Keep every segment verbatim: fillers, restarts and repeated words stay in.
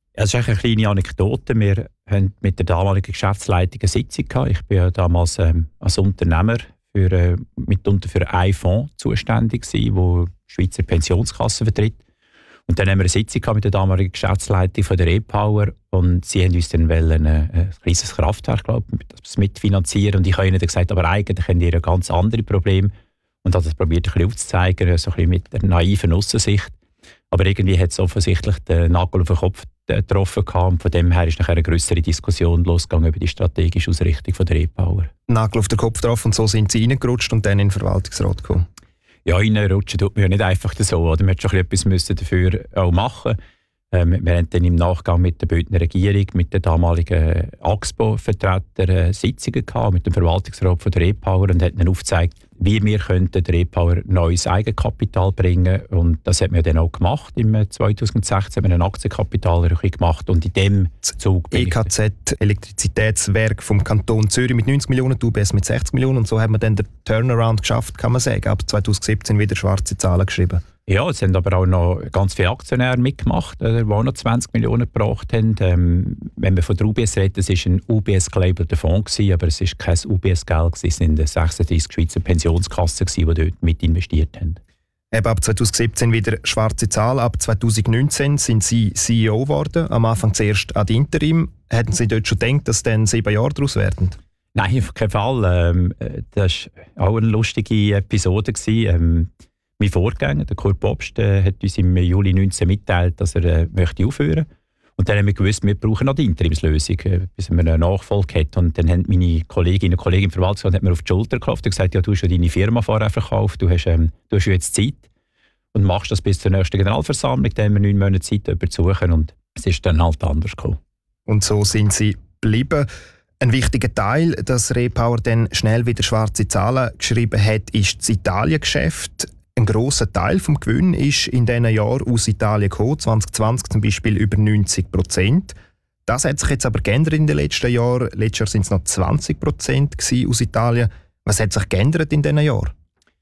Es ist eigentlich eine kleine Anekdote. Wir haben mit der damaligen Geschäftsleitung eine Sitzung gehabt. Ich war ja damals ähm, als Unternehmer für, äh, mitunter für einen Fonds zuständig gewesen, der die Schweizer Pensionskasse vertritt. Und dann haben wir eine Sitzung gehabt mit der damaligen Geschäftsleitung von der E-Power und sie haben uns dann wollen, äh, ein kleines Kraftwerk, glaube ich, das mitfinanzieren. Und ich habe ihnen dann gesagt, aber eigentlich haben die ein ganz andere Probleme. Und habe das probiert, ein bisschen aufzuzeigen, so ein bisschen mit der naiven Aussensicht. Aber irgendwie hat es offensichtlich den Nagel auf den Kopf getroffen gehabt. Und von dem her ist nachher eine grössere Diskussion losgegangen über die strategische Ausrichtung von der E-Power. Nagel auf den Kopf drauf und so sind sie reingerutscht und dann in den Verwaltungsrat gekommen. Ja, reinrutschen tut man ja nicht einfach so. Oder? Man hätte schon etwas müssen dafür auch machen. Ähm, wir haben dann im Nachgang mit der Bündner Regierung, mit den damaligen Axpo-Vertretern Sitzungen gehabt, mit dem Verwaltungsrat von der E-Power und haben dann aufgezeigt, wie wir könnten der E-Power neues Eigenkapital bringen. Und das hat man dann auch gemacht. Im zweitausendsechzehn haben wir eine Aktienkapitalrückung gemacht und in dem Zug... E K Z, Elektrizitätswerk vom Kanton Zürich mit neunzig Millionen, die U B S mit sechzig Millionen. Und so hat man dann den Turnaround geschafft, kann man sagen. Ab zweitausendsiebzehn wieder schwarze Zahlen geschrieben. Ja, es haben aber auch noch ganz viele Aktionäre mitgemacht, die auch noch zwanzig Millionen gebracht haben. Ähm, wenn wir von der U B S reden, das war ein U B S-gelabelter Fonds, gewesen, aber es war kein U B S-Geld, es waren sechsunddreissig Schweizer Pensionskassen, die dort mit investiert haben. Eben ab zweitausendsiebzehn wieder schwarze Zahl. Ab zweitausendneunzehn sind Sie C E O geworden, am Anfang zuerst ad interim. Hätten Sie dort schon gedacht, dass dann sieben Jahre daraus werden? Nein, auf keinen Fall. Ähm, das war auch eine lustige Episode. Ähm, Mein Vorgänger, der Kurt Bobst, äh, hat uns im Juli neunzehn mitgeteilt, dass er äh, möchte aufhören möchte. Und dann haben wir gewusst, wir brauchen noch die Interimslösung, äh, bis wir eine Nachfolge haben. Und dann haben meine Kolleginnen und Kollegen im Verwaltungsrat hat mir auf die Schulter geklopft und gesagt, ja, du hast ja deine Firma vorher verkauft, du hast, ähm, du hast ja jetzt Zeit und machst das bis zur nächsten Generalversammlung, dann haben wir neun Monate Zeit, jemanden zu suchen. Und es ist dann halt anders gekommen. Und so sind Sie geblieben. Ein wichtiger Teil, dass Repower dann schnell wieder schwarze Zahlen geschrieben hat, ist das Italien-Geschäft. Ein grosser Teil des Gewinns ist in diesen Jahren aus Italien gekommen, zwanzig zwanzig zum Beispiel über neunzig Prozent. Das hat sich jetzt aber geändert in den letzten Jahren. Letztes Jahr waren es noch zwanzig Prozent aus Italien. Was hat sich geändert in diesen Jahren?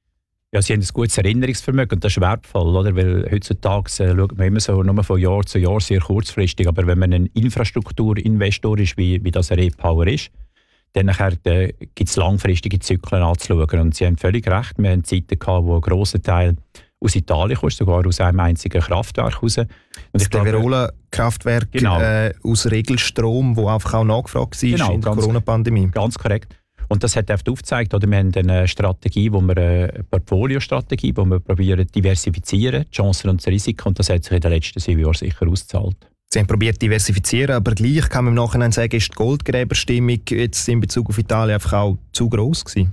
Ja, sie haben ein gutes Erinnerungsvermögen und das ist wertvoll, oder? Weil heutzutage äh, schaut man immer so nur von Jahr zu Jahr sehr kurzfristig. Aber wenn man ein Infrastrukturinvestor ist, wie, wie das ein Repower ist, dann äh, gibt es langfristige Zyklen anzuschauen. Und Sie haben völlig recht, wir hatten Zeiten gehabt, wo ein grosser Teil aus Italien kam, sogar aus einem einzigen Kraftwerk heraus. Und das Teverole-Kraftwerk genau. äh, aus Regelstrom, das einfach auch nachgefragt war genau, in der Corona-Pandemie. Ganz korrekt. Und das hat oft aufgezeigt, oder? Wir haben eine Strategie, wo wir eine Portfolio-Strategie, wo wir probieren diversifizieren, die Chancen und das Risiko. Und das hat sich in den letzten sieben Jahren sicher ausgezahlt. Sie haben probiert diversifizieren, aber gleich kann man im Nachhinein sagen, ist die Goldgräberstimmung jetzt in Bezug auf Italien einfach auch zu gross gewesen?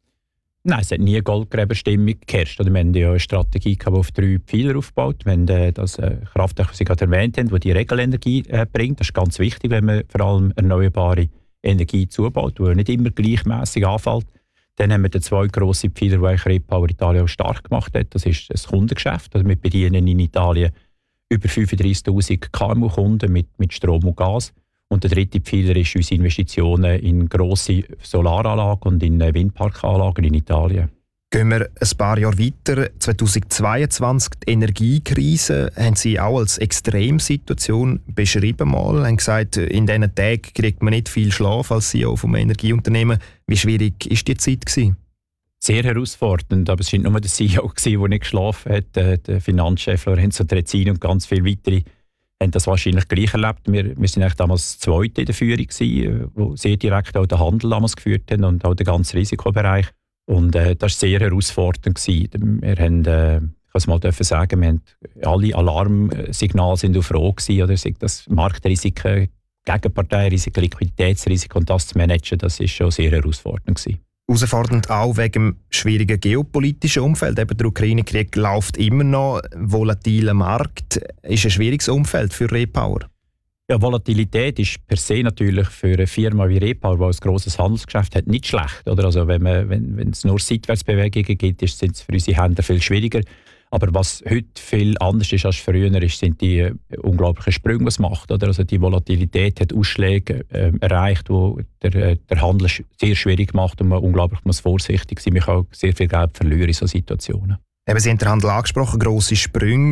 Nein, es hat nie eine Goldgräberstimmung geherrscht. Wir haben ja eine Strategie, die auf drei Pfeiler aufgebaut. Wir haben äh, das äh, Kraftwerk, das Sie gerade erwähnt haben, das die Regelenergie äh, bringt. Das ist ganz wichtig, wenn man vor allem erneuerbare Energie zubaut, die nicht immer gleichmässig anfällt. Dann haben wir den zwei grossen Pfeiler, die eigentlich Repower Italien auch stark gemacht hat. Das ist das Kundengeschäft. Also wir bedienen in Italien über fünfunddreissigtausend K M U-Kunden mit, mit Strom und Gas. Und der dritte Pfeiler ist unsere Investitionen in grosse Solaranlagen und in Windparkanlagen in Italien. Gehen wir ein paar Jahre weiter. zweitausendzweiundzwanzig, die Energiekrise, haben Sie auch als Extremsituation beschrieben mal. Sie haben gesagt, in diesen Tagen kriegt man nicht viel Schlaf als C E O vom Energieunternehmen. Wie schwierig war die Zeit gewesen? Sehr herausfordernd, aber es war nicht nur der C E O, der nicht geschlafen hat. Der Finanzchef Lorenzo Trezzini und ganz viele weitere haben das wahrscheinlich gleich erlebt. Wir, wir sind eigentlich damals das Zweite in der Führung gewesen, wo sehr direkt auch den Handel damals geführt haben und auch den ganzen Risikobereich. Und äh, das war sehr herausfordernd gewesen. Wir haben, äh, ich kann es mal sagen, wir haben, alle Alarmsignale sind auf Rot gewesen, oder das Marktrisiken, Gegenparteirisiken, Liquiditätsrisiken und das zu managen, das ist schon sehr herausfordernd gewesen. Herausfordernd auch wegen dem schwierigen geopolitischen Umfeld. Eben der Ukraine-Krieg läuft immer noch. Volatiler Markt ist ein schwieriges Umfeld für Repower. Ja, Volatilität ist per se natürlich für eine Firma wie Repower, die ein grosses Handelsgeschäft hat, nicht schlecht. Oder? Also wenn, man, wenn, wenn es nur Seitwärtsbewegungen gibt, ist es für unsere Händler viel schwieriger. Aber was heute viel anders ist als früher, ist, sind die äh, unglaublichen Sprünge, die es macht. Oder? Also die Volatilität hat Ausschläge äh, erreicht, die der, äh, der Handel sehr schwierig macht und man unglaublich muss vorsichtig sein. Man kann auch sehr viel Geld verlieren in solchen Situationen. Eben, Sie haben den Handel angesprochen, grosse Sprünge.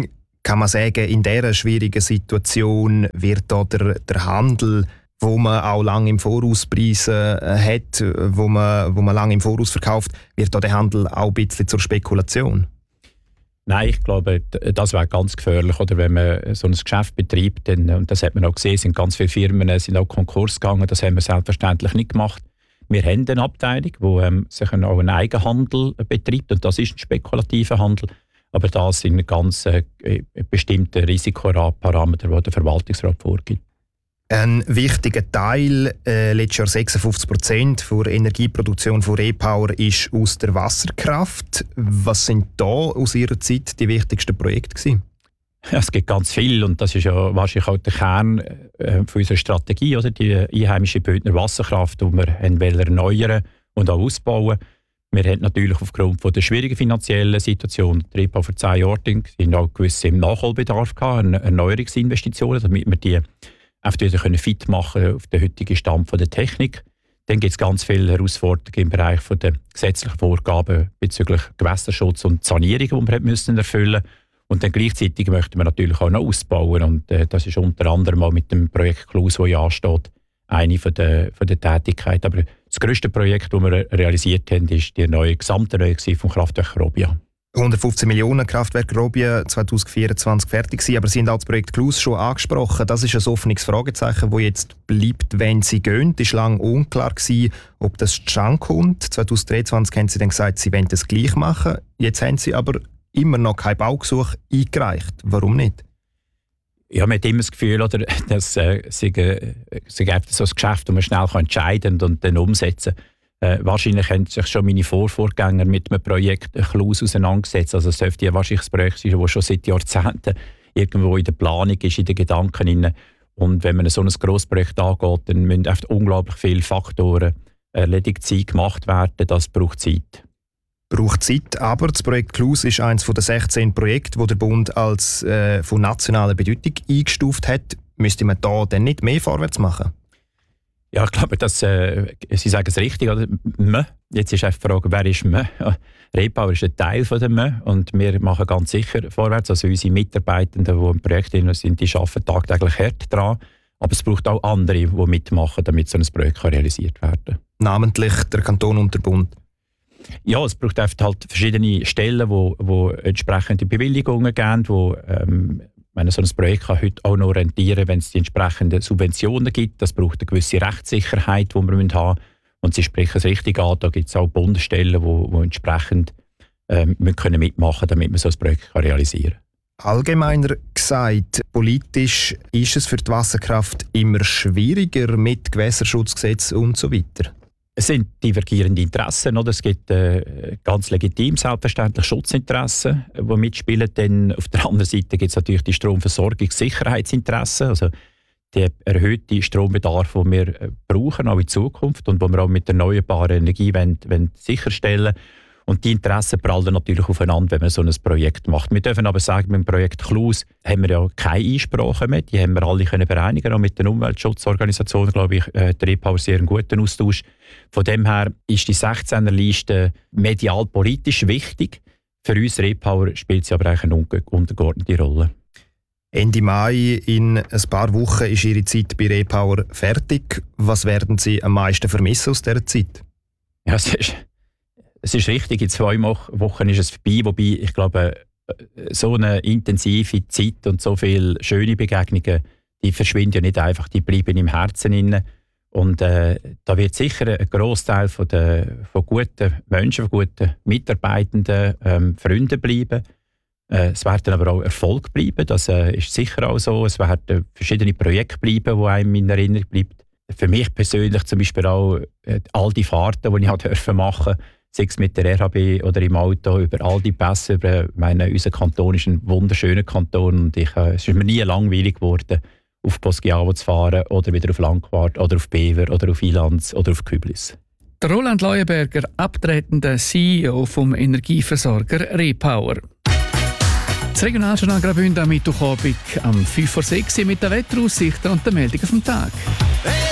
Kann man sagen, in dieser schwierigen Situation wird da der, der Handel, wo man auch lange im Voraus Preise hat, wo man, wo man lange im Voraus verkauft, wird da der Handel auch ein bisschen zur Spekulation? Nein, ich glaube, das wäre ganz gefährlich, oder wenn man so ein Geschäft betreibt, dann, und das hat man auch gesehen, sind ganz viele Firmen sind auch Konkurs gegangen, das haben wir selbstverständlich nicht gemacht. Wir haben eine Abteilung, die ähm, sich auch einen Eigenhandel betreibt, und das ist ein spekulativer Handel, aber das sind ganz äh, bestimmte Risikoparameter, die der Verwaltungsrat vorgibt. Ein wichtiger Teil, äh, letztes Jahr sechsundfünfzig Prozent der Energieproduktion von Repower ist aus der Wasserkraft. Was sind da aus Ihrer Zeit die wichtigsten Projekte gewesen? Ja, es gibt ganz viel, und das ist ja wahrscheinlich auch der Kern äh, von unserer Strategie, oder? Die einheimische Bündner Wasserkraft, die wir erneuern und auch ausbauen. Wir haben natürlich aufgrund von der schwierigen finanziellen Situation, der Repower vor zehn Jahren, sind auch gewisse Nachholbedarf gehabt, Erneuerungsinvestitionen, damit wir die einfach wieder fit machen können auf den heutigen Stand der Technik. Dann gibt es ganz viele Herausforderungen im Bereich der gesetzlichen Vorgaben bezüglich Gewässerschutz und Sanierung, die wir müssen erfüllen müssen. Und dann gleichzeitig möchten wir natürlich auch noch ausbauen. Und äh, das ist unter anderem auch mit dem Projekt Klaus, das ja ansteht, eine von der, von der Tätigkeiten. Aber das grösste Projekt, das wir realisiert haben, ist die neue Gesamterneuerung vom Kraftwerk Robia. hundertfünfzehn Millionen Kraftwerk Robia zwanzig vierundzwanzig fertig gewesen, aber Sie haben auch das Projekt Klaus schon angesprochen. Das ist ein offenes Fragezeichen, das jetzt bleibt, wenn Sie gehen. Es war lange unklar gewesen, ob das zustande kommt. zwanzig dreiundzwanzig haben Sie dann gesagt, Sie wollen das gleich machen. Jetzt haben Sie aber immer noch kein Baugesuch eingereicht. Warum nicht? Ja, man hat immer das Gefühl, oder, dass äh, sie, äh, sie so ein Geschäft, das man schnell entscheiden kann und dann umsetzen kann. Äh, wahrscheinlich haben sich schon meine Vorvorgänger mit einem Projekt Klaus auseinandergesetzt. Also es dürfte ja wahrscheinlich ein Projekt sein, das schon seit Jahrzehnten irgendwo in der Planung ist, in den Gedanken rein. Und wenn man so ein grosses Projekt angeht, dann müssen oft unglaublich viele Faktoren erledigt sein, gemacht werden. Das braucht Zeit. Braucht Zeit, aber das Projekt Klaus ist eines der sechzehn Projekte, die der Bund als äh, von nationaler Bedeutung eingestuft hat. Müsste man da dann nicht mehr vorwärts machen? Ja, ich glaube, dass, äh, Sie sagen es richtig. Oder? M. Jetzt ist einfach die Frage, wer ist M? Repower ist ein Teil von dem M und wir machen ganz sicher vorwärts. Also unsere Mitarbeitenden, die im Projekt sind, die arbeiten tagtäglich hart daran. Aber es braucht auch andere, die mitmachen, damit so ein Projekt realisiert werden kann. Namentlich der Kanton und der Bund? Ja, es braucht halt verschiedene Stellen, wo, wo entsprechende Bewilligungen geben, wo ähm, wenn so ein Projekt kann heute auch noch rentieren, wenn es die entsprechenden Subventionen gibt. Das braucht eine gewisse Rechtssicherheit, die wir haben müssen. Und Sie sprechen es richtig an, da gibt es auch Bundesstellen, die entsprechend ähm, können mitmachen können, damit man so ein Projekt kann realisieren kann. Allgemeiner gesagt, politisch ist es für die Wasserkraft immer schwieriger mit Gewässerschutzgesetz und so weiter. Es sind divergierende Interessen. Oder? Es gibt äh, ganz legitim selbstverständlich Schutzinteressen, die mitspielen. Dann auf der anderen Seite gibt es natürlich die Stromversorgungssicherheitsinteressen, also der erhöhte Strombedarf, den wir äh, brauchen, auch in Zukunft und den wir auch mit der erneuerbaren Energie wollen, wollen sicherstellen. Und die Interessen prallen natürlich aufeinander, wenn man so ein Projekt macht. Wir dürfen aber sagen, mit dem Projekt Klaus haben wir ja keine Einsprache mehr. Die haben wir alle können bereinigen, auch mit den Umweltschutzorganisationen, glaube ich, äh, der Repower sehr einen guten Austausch. Von dem her ist die sechzehner Liste medial politisch wichtig. Für uns Repower spielt sie aber eigentlich eine untergeordnete Rolle. Ende Mai, in ein paar Wochen, ist Ihre Zeit bei Repower fertig. Was werden Sie am meisten vermissen aus dieser Zeit? Ja, es ist Es ist richtig, in zwei Wochen ist es vorbei, wobei ich glaube, so eine intensive Zeit und so viele schöne Begegnungen, die verschwinden ja nicht einfach, die bleiben im Herzen inne. Und äh, da wird sicher ein Grossteil von, der, von guten Menschen, von guten Mitarbeitenden, ähm, Freunden bleiben. Äh, es werden aber auch Erfolg bleiben, das äh, ist sicher auch so. Es werden verschiedene Projekte bleiben, die einem in Erinnerung bleiben. Für mich persönlich zum Beispiel auch äh, all die Fahrten, die ich machen durfte, sei es mit der R H B oder im Auto, über all die Pässe. Über, meine, unser Kanton ist ein wunderschöner Kanton und ich, äh, es ist mir nie langweilig geworden, auf Poschiavo zu fahren oder wieder auf Langquart oder auf Bever oder auf Ilanz oder auf Küblis. Der Roland Leuenberger, abtretender C E O vom Energieversorger Repower. Das Regionaljournal Graubünden am Mittwochabend am fünf vor sechs mit der Wetteraussicht und der Meldung vom Tag.